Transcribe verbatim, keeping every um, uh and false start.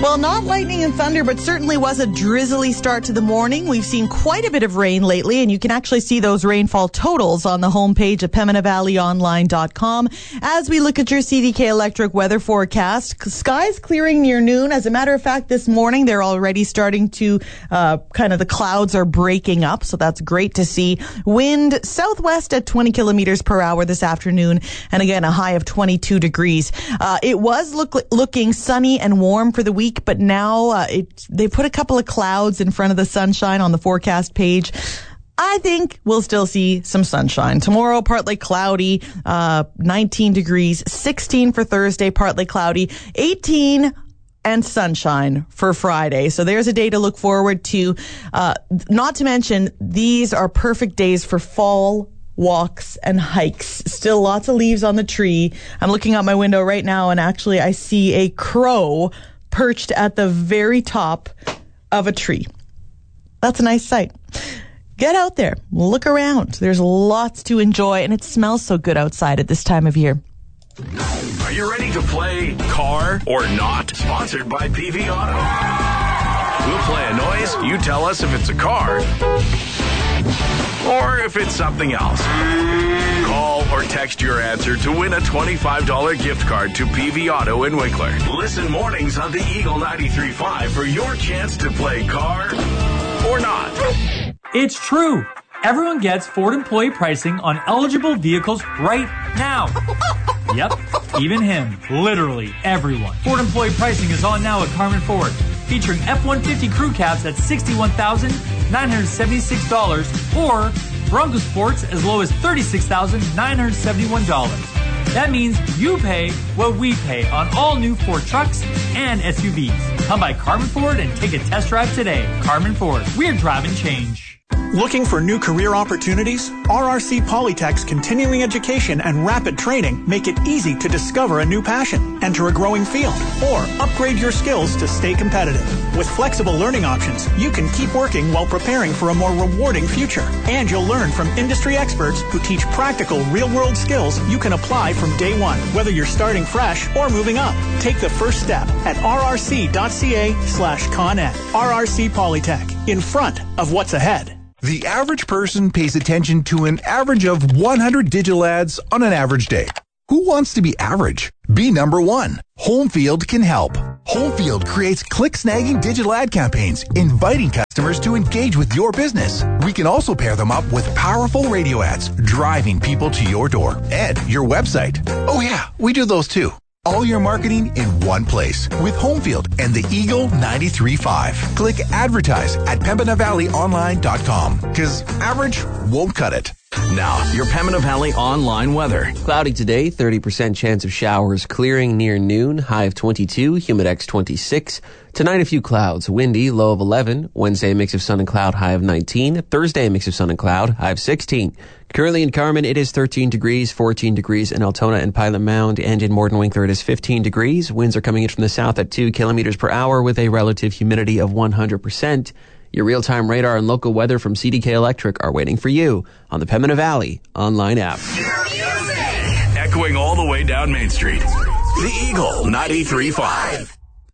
Well, not lightning and thunder, but certainly was a drizzly start to the morning. We've seen quite a bit of rain lately, and you can actually see those rainfall totals on the homepage of Pembina Valley Online dot com. As we look at your C D K Electric weather forecast, skies clearing near noon. As a matter of fact, this morning they're already starting to, uh, kind of the clouds are breaking up, so that's great to see. Wind southwest at twenty kilometers per hour this afternoon, and again, a high of twenty-two degrees. Uh, it was look, looking sunny and warm for the week. But now uh, it, they put a couple of clouds in front of the sunshine on the forecast page. I think we'll still see some sunshine. Tomorrow, partly cloudy, uh, nineteen degrees, sixteen for Thursday, partly cloudy, eighteen and sunshine for Friday. So there's a day to look forward to. Uh, not to mention, these are perfect days for fall walks and hikes. Still lots of leaves on the tree. I'm looking out my window right now, and actually I see a crow perched at the very top of a tree. That's a nice sight. Get out there. Look around. There's lots to enjoy, and it smells so good outside at this time of year. Are you ready to play Car or Not? Sponsored by P V Auto. We'll play a noise. You tell us if it's a car or if it's something else. Call or text your answer to win a twenty-five dollars gift card to P V Auto in Winkler. Listen mornings on the Eagle ninety-three point five for your chance to play Car or Not. It's true. Everyone gets Ford employee pricing on eligible vehicles right now. Yep, even him. Literally everyone. Ford employee pricing is on now at Carmen Ford, featuring F one fifty crew cabs at sixty-one thousand nine hundred seventy-six dollars or Bronco Sports as low as thirty-six thousand nine hundred seventy-one dollars. That means you pay what we pay on all new Ford trucks and S U Vs. Come by Carmen Ford and take a test drive today. Carmen Ford, we're driving change. Looking for new career opportunities? R R C Polytech's continuing education and rapid training make it easy to discover a new passion, enter a growing field, or upgrade your skills to stay competitive. With flexible learning options, you can keep working while preparing for a more rewarding future. And you'll learn from industry experts who teach practical, real-world skills you can apply from day one, whether you're starting fresh or moving up. Take the first step at rrc.ca slash coned. R R C Polytech, in front of what's ahead. The average person pays attention to an average of one hundred digital ads on an average day. Who wants to be average? Be number one. Homefield can help. Homefield creates click-snagging digital ad campaigns, inviting customers to engage with your business. We can also pair them up with powerful radio ads, driving people to your door and your website. Oh yeah, we do those too. All your marketing in one place with Homefield and the Eagle ninety-three point five. Click advertise at Pembina Valley Online dot com because average won't cut it. Now, your Pembina Valley online weather. Cloudy today, thirty percent chance of showers clearing near noon, high of twenty-two, humidex twenty-six. Tonight, a few clouds, windy, low of eleven. Wednesday, a mix of sun and cloud, high of nineteen. Thursday, a mix of sun and cloud, high of sixteen. Currently in Carmen, it is thirteen degrees, fourteen degrees in Altona and Pilot Mound, and in Morden Winkler, it is fifteen degrees. Winds are coming in from the south at two kilometers per hour with a relative humidity of one hundred percent. Your real-time radar and local weather from C D K Electric are waiting for you on the Pembina Valley online app. Echoing all the way down Main Street. The Eagle ninety-three point five.